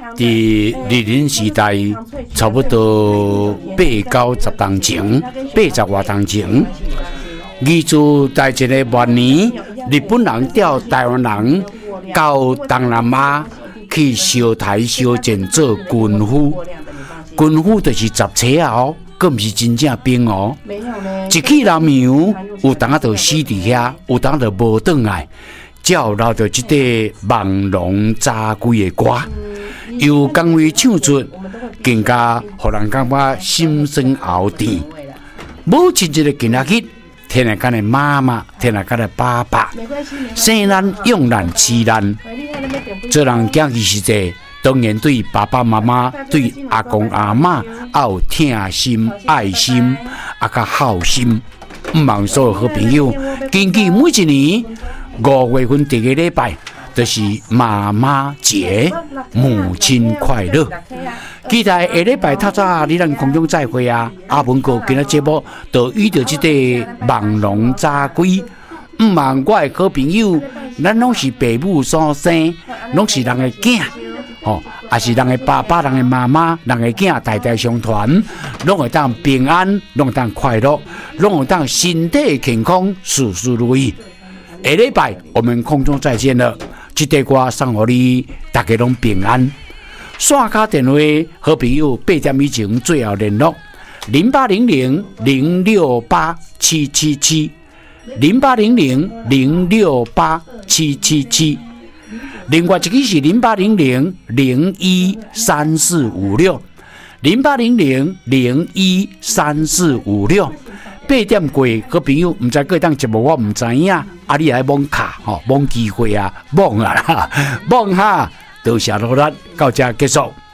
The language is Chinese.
在日治时代差不多8、90年前，80多年前，义自在一个末年，日本人调台湾人到东南亚去烧台烧建做军夫，军夫就是杂车哦，佫毋是真正兵哦。一去南洋，有当啊就死伫遐，有当就无转来。才有留着即个望龙扎龟的歌，由工位唱出，更加互人感觉心酸喉甜。母亲节的今仔日，天下间的妈妈，天下间的爸爸，生咱、养咱、饲咱，做人囝己时节，当然对爸爸妈妈、对阿公阿嬷，要有疼心、爱心，较孝心。毋望所有好朋友，根据每一年5月份第一个礼拜，就是妈妈节，母亲快乐。期待下礼拜透早你咱空中再会啊！阿文哥今仔节目就遇到这个望龙扎龟，毋望我的好朋友，咱拢是父母所生，拢是人的囝，也是人的爸爸、人的妈妈、人的囝，代代相传，拢会当平安，拢会当快乐，拢会当身体健康，事事如意。下礼拜我们空中再见了，这段歌送予你，大家拢平安。线卡电话，好朋友8点以前最后联络0800-068-777，0800-068-777。另外一个是0800-013-456，0800-013-456。8点过，好朋友，唔知过档节目我唔知影，你来摸卡摸机会啊，摸啊啦，摸哈，多谢努力，到这结束。